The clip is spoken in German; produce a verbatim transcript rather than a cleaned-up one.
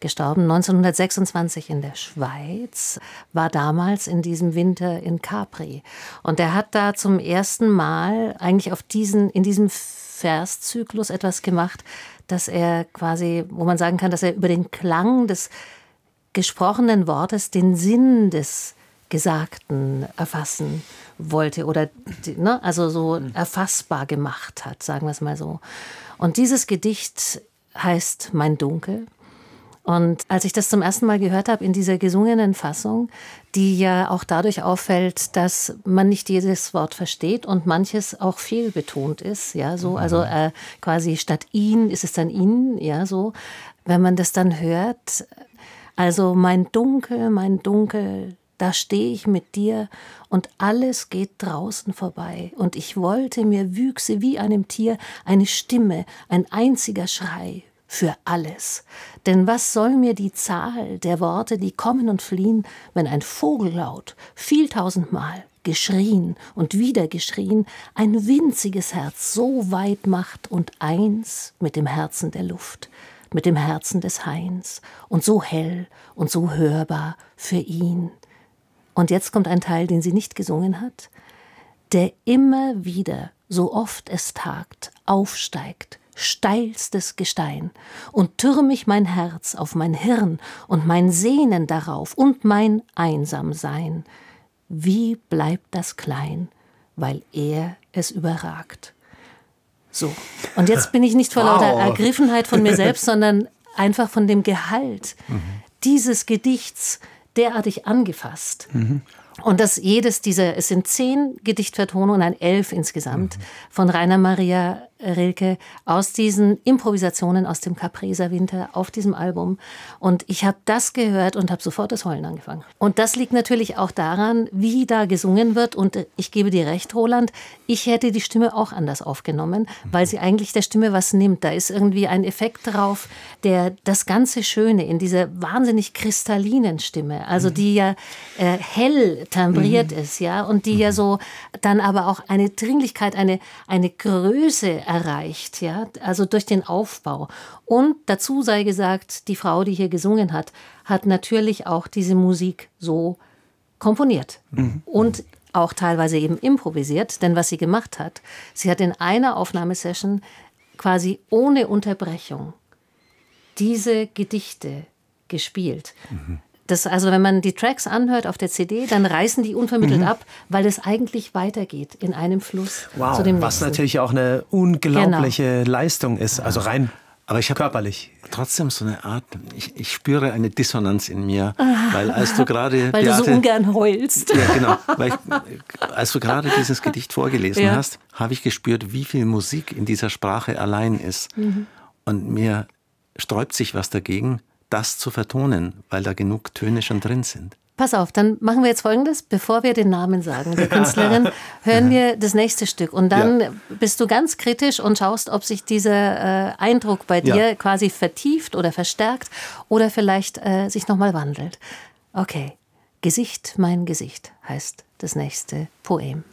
gestorben, neunzehnhundertsechsundzwanzig in der Schweiz, war damals in diesem Winter in Capri. Und er hat da zum ersten Mal eigentlich auf diesen, in diesem Verszyklus etwas gemacht, dass er quasi, wo man sagen kann, dass er über den Klang des gesprochenen Wortes den Sinn des Gesagten erfassen wollte oder ne, also so erfassbar gemacht hat, sagen wir es mal so. Und dieses Gedicht heißt Mein Dunkel. Und als ich das zum ersten Mal gehört habe in dieser gesungenen Fassung, die ja auch dadurch auffällt, dass man nicht jedes Wort versteht und manches auch fehlbetont ist, ja, so, also äh, quasi statt ihn ist es dann ihn, ja, so, wenn man das dann hört, also mein Dunkel, mein Dunkel, da stehe ich mit dir und alles geht draußen vorbei. Und ich wollte, mir wüchse wie einem Tier eine Stimme, ein einziger Schrei für alles. Denn was soll mir die Zahl der Worte, die kommen und fliehen, wenn ein Vogellaut vieltausendmal geschrien und wieder geschrien, ein winziges Herz so weit macht und eins mit dem Herzen der Luft, mit dem Herzen des Hains und so hell und so hörbar für ihn. Und jetzt kommt ein Teil, den sie nicht gesungen hat, der immer wieder, so oft es tagt, aufsteigt, steilstes Gestein, und türmig mein Herz auf mein Hirn und mein Sehnen darauf und mein Einsamsein. Wie bleibt das klein, weil er es überragt? So, und jetzt bin ich nicht vor lauter Wow. Ergriffenheit von mir selbst, sondern einfach von dem Gehalt mhm. dieses Gedichts derartig angefasst. Mhm. Und dass jedes dieser, es sind zehn Gedichtvertonungen, nein, elf insgesamt, mhm. von Rainer Maria Rilke aus diesen Improvisationen aus dem Capreser Winter auf diesem Album. Und ich habe das gehört und habe sofort das Heulen angefangen. Und das liegt natürlich auch daran, wie da gesungen wird. Und ich gebe dir recht, Roland, ich hätte die Stimme auch anders aufgenommen, weil sie eigentlich der Stimme was nimmt. Da ist irgendwie ein Effekt drauf, der das ganze Schöne in dieser wahnsinnig kristallinen Stimme, also die ja äh, hell timbriert mhm. ist, ja, und die mhm. ja so dann aber auch eine Dringlichkeit, eine, eine Größe erreicht, ja, also durch den Aufbau. Und dazu sei gesagt, die Frau, die hier gesungen hat, hat natürlich auch diese Musik so komponiert mhm. und auch teilweise eben improvisiert, denn was sie gemacht hat, sie hat in einer Aufnahmesession quasi ohne Unterbrechung diese Gedichte gespielt. Mhm. Das, also wenn man die Tracks anhört auf der C D, dann reißen die unvermittelt mhm. ab, weil es eigentlich weitergeht in einem Fluss wow, zu dem nächsten. Was natürlich auch eine unglaubliche genau. Leistung ist, also rein aber ich habe körperlich. Trotzdem so eine Art, ich, ich spüre eine Dissonanz in mir, weil als du gerade... Weil Beate, du so ungern heulst. Ja, genau. Weil ich, als du gerade dieses Gedicht vorgelesen ja. hast, habe ich gespürt, wie viel Musik in dieser Sprache allein ist. Mhm. Und mir sträubt sich was dagegen, das zu vertonen, weil da genug Töne schon drin sind. Pass auf, dann machen wir jetzt Folgendes. Bevor wir den Namen sagen der Künstlerin, hören wir das nächste Stück. Und dann ja. bist du ganz kritisch und schaust, ob sich dieser äh, Eindruck bei dir ja. quasi vertieft oder verstärkt oder vielleicht äh, sich nochmal wandelt. Okay, Gesicht, mein Gesicht heißt das nächste Poem.